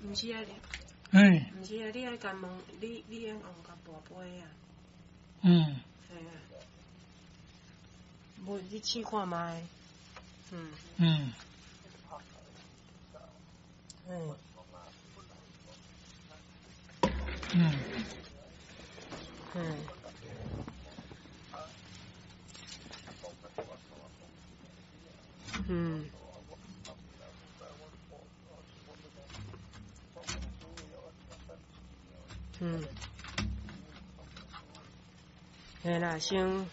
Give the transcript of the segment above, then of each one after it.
毋是啊，毋是啊，你爱甲问，你爱用甲跋杯啊。系啊。无你试看卖。嗯。嘿啦，先。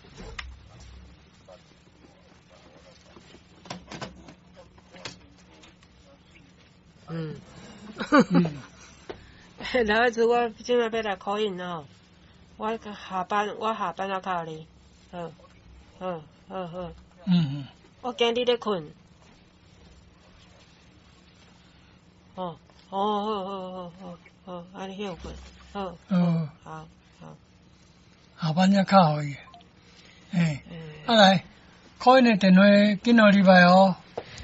老子我今仔要来考验哦，我下班啊靠你，好。我惊你咧困。好，安尼休困，好。 下班才靠伊，来，考验的电话紧互入来哦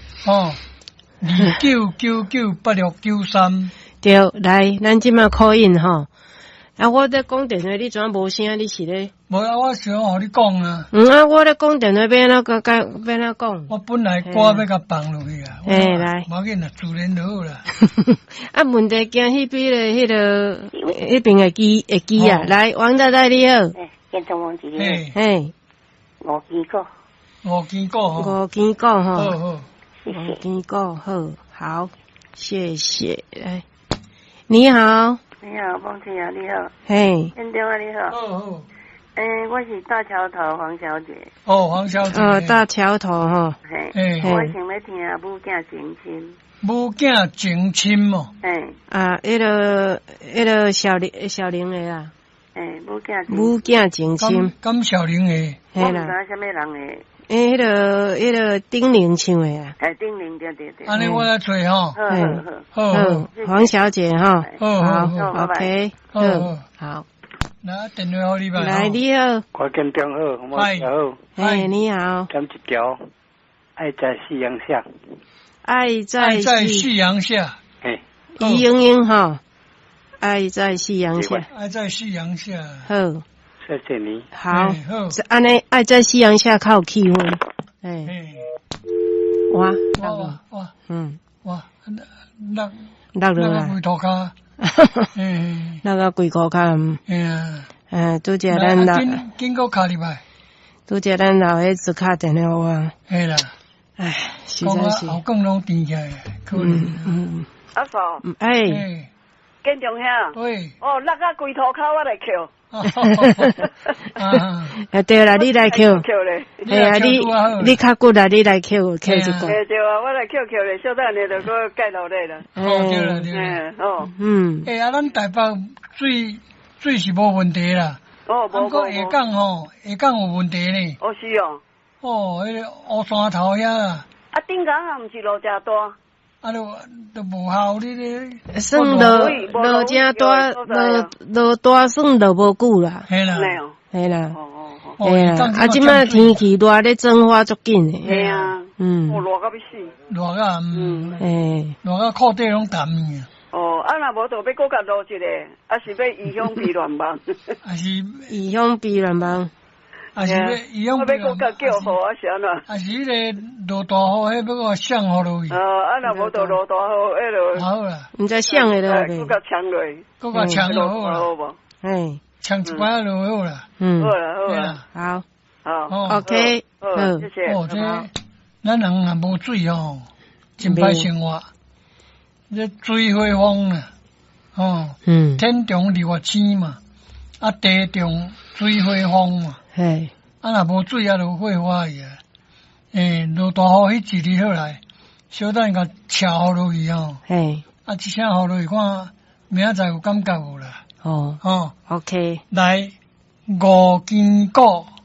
，29998693。 对，来，咱即马考验吼。啊，我在讲电话，你怎无声？你是咧？ 无啊，我想互你讲啊。 我咧讲电话，要安怎讲？ 我本来歌要甲放落去啊。 来。 无要紧啦，自然就好啦。 啊，问题惊迄边咧，迄边的机啊。来，王太太你好。 建中王姐姐。五件果吼。 好。 五件果好，谢谢。来，你好。 你好，梦琪啊，你好。建中啊，你好。 好。 我是大桥头黄小姐。 黄小姐。 大桥头吼。 我想要听母囝情深。 母囝情深哦。 迄个小玲的啦。母囝情深。 敢小玲的。 我唔知啥物人的。 迄个丁玲唱的啊。 丁玲对。 安尼我来找吼。 好。 黄小姐哈。 好 ，OK。好。 来电话互你吧。 来，你好。 我建中好，我好。 你好。 点一条，爱在夕阳下。 爱在夕阳下。 李英英哈。爱在夕阳下。 爱在夕阳下。 好。 谢谢你。 好。安尼爱在夕阳下较有气氛。哇。落落啊。 龟头骹。 那个贵口卡，拄只咱老， 经过卡入来， 拄只咱老迄只卡电话我， 系啦， 实在是， 后更拢甜起来，可能。 阿嫂，建中遐， 对， 落个龟头骹我来扣。 对啦，你来扣，你较骨啦，你来扣一个。 对啊，我来扣咧，小等下就搁盖落来啦。 对啦。咱台北水是无问题啦。不过下港有问题呢。 是哦。 迄个乌山头遐啦。 顶港也毋是落遮大。 都无效，你咧。 算落正大，落大算落无久啦。 系啦。 即摆天气热咧，蒸发足紧诶。 系啊。热到要死。 热到裤底拢湿去。 若无就要搁甲落一个，是要异乡避乱网。 异乡避乱网。 是要异乡避乱网。 我要搁甲叫雨是安怎？ 是迄个落大雨，迄要搁降雨落去。 若无就落大雨，迄好啦。 毋知降会落去。搁甲呛落去。 搁甲呛落好啦。呛一摆就好啦。 好啦。 好。OK。 谢谢。 这咱人若无水吼，真歹生活。这水火风啊，天中日月星嘛，地中水火风嘛。若无水也就火花去啊。落大雨迄一日好来，小等甲车雨落去吼。一车雨落去看，明仔载有感觉无啦。 OK。 来5件果。